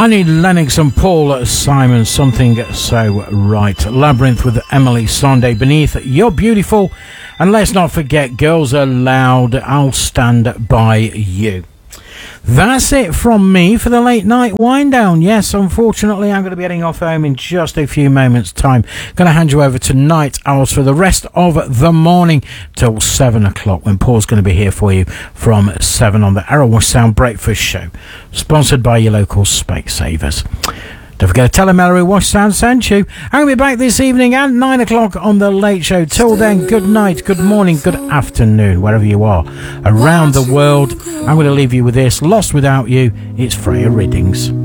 Annie Lennox and Paul Simon, Something So Right. Labyrinth with Emily Sandé, Beneath You're Beautiful. And let's not forget, Girls Aloud, I'll Stand By You. That's it from me for the late night wind down. Yes, unfortunately, I'm going to be heading off home in just a few moments' time. Going to hand you over to Night Owls for the rest of the morning till 7 o'clock, when Paul's going to be here for you from 7 on the Arrow Sound Breakfast Show, sponsored by your local Specsavers. Don't forget to tell him Mallory Wash Sound sent you. I'm going to be back this evening at 9 o'clock on The Late Show. Till then, good night, good morning, good afternoon, wherever you are around the world. I'm going to leave you with this, Lost Without You. It's Freya Riddings.